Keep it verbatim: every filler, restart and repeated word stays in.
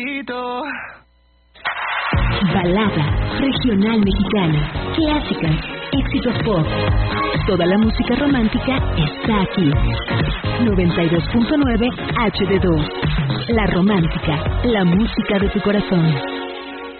Balada, regional mexicana, clásicas, éxitos pop. Toda la música romántica está aquí. noventa y dos punto nueve H D dos. La Romántica, la música de tu corazón.